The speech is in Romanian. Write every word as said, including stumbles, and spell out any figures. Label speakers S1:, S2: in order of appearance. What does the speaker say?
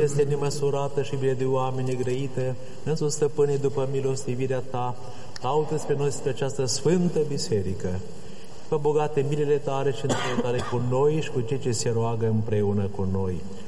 S1: este nemăsurată și bine de oameni negrăită, însuși stăpâne după milostivirea ta, caută-ți pe noi spre această sfântă biserică. Fă bogate milele tale și întâlnire tale cu noi și cu cei ce se roagă împreună cu noi.